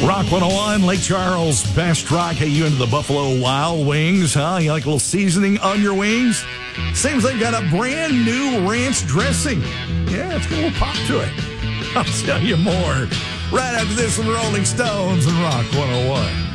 Rock 101, Lake Charles, best rock. Hey, you into the Buffalo Wild Wings, huh? You like a little seasoning on your wings? Seems they've got a brand new ranch dressing. Yeah, it's got a little pop to it. I'll tell you more right after this from Rolling Stones and Rock 101.